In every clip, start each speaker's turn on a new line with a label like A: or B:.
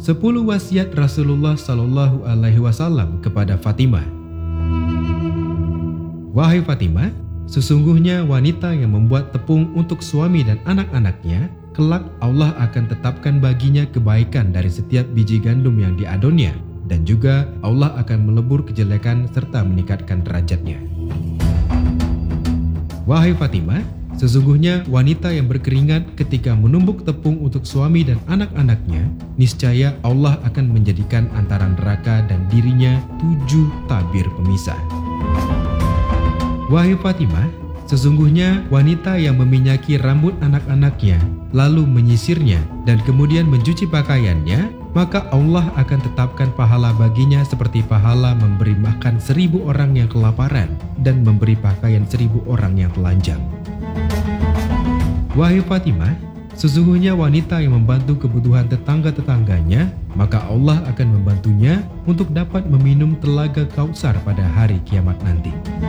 A: 10 wasiat Rasulullah Shallallahu Alaihi Wasallam kepada Fatimah. Wahai Fatimah, sesungguhnya wanita yang membuat tepung untuk suami dan anak-anaknya, kelak Allah akan tetapkan baginya kebaikan dari setiap biji gandum yang diadonnya, dan juga Allah akan melebur kejelekan serta meningkatkan derajatnya. Wahai Fatimah, sesungguhnya wanita yang berkeringat ketika menumbuk tepung untuk suami dan anak-anaknya, niscaya Allah akan menjadikan antara neraka dan dirinya 7 tabir pemisah. Wahai Fatimah, sesungguhnya wanita yang meminyaki rambut anak-anaknya, lalu menyisirnya dan kemudian mencuci pakaiannya, maka Allah akan tetapkan pahala baginya seperti pahala memberi makan 1000 orang yang kelaparan dan memberi pakaian 1000 orang yang telanjang. Wahai Fatimah, sesungguhnya wanita yang membantu kebutuhan tetangga-tetangganya, maka Allah akan membantunya untuk dapat meminum telaga Kautsar pada hari kiamat nanti.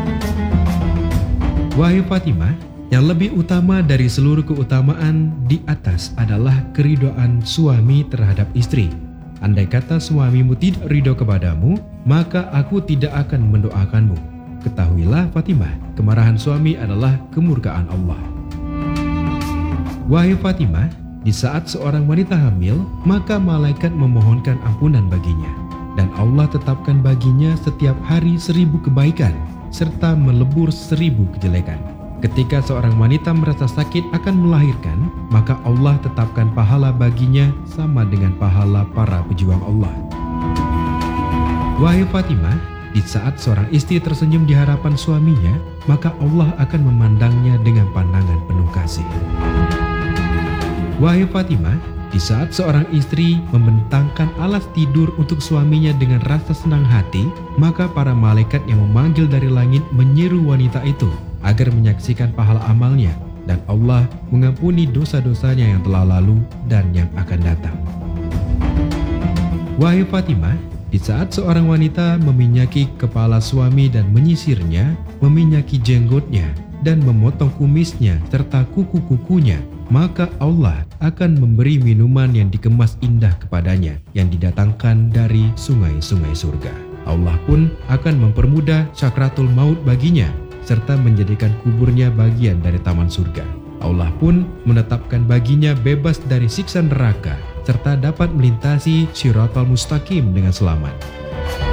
A: Wahai Fatimah, yang lebih utama dari seluruh keutamaan di atas adalah keridhaan suami terhadap istri. Andai kata suamimu tidak ridho kepadamu, maka aku tidak akan mendoakanmu. Ketahuilah Fatimah, kemarahan suami adalah kemurkaan Allah. Wahai Fatimah, di saat seorang wanita hamil, maka malaikat memohonkan ampunan baginya, dan Allah tetapkan baginya setiap hari 1000 kebaikan, serta melebur 1000 kejelekan. Ketika seorang wanita merasa sakit akan melahirkan, maka Allah tetapkan pahala baginya sama dengan pahala para pejuang Allah. Wahai Fatimah, di saat seorang istri tersenyum di hadapan suaminya, maka Allah akan memandangnya dengan pandangan penuh kasih. Wahai Fatimah, di saat seorang istri membentangkan alas tidur untuk suaminya dengan rasa senang hati, maka para malaikat yang memanggil dari langit menyeru wanita itu agar menyaksikan pahala amalnya, dan Allah mengampuni dosa-dosanya yang telah lalu dan yang akan datang. Wahai Fatimah, di saat seorang wanita meminyaki kepala suami dan menyisirnya, meminyaki jenggotnya, dan memotong kumisnya serta kuku-kukunya, maka Allah akan memberi minuman yang dikemas indah kepadanya yang didatangkan dari sungai-sungai surga. Allah pun akan mempermudah sakratul maut baginya serta menjadikan kuburnya bagian dari taman surga. Allah pun menetapkan baginya bebas dari siksa neraka serta dapat melintasi Shiratal Mustaqim dengan selamat.